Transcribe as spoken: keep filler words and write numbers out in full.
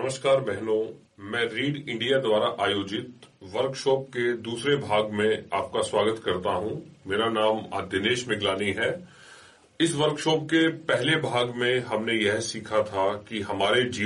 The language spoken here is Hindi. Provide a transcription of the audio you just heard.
नमस्कार बहनों, मैं रीड इंडिया द्वारा आयोजित वर्कशॉप के दूसरे भाग में आपका स्वागत करता हूं। मेरा नाम दिनेश मिगलानी है। इस वर्कशॉप के पहले भाग में हमने यह सीखा था कि हमारे जीवन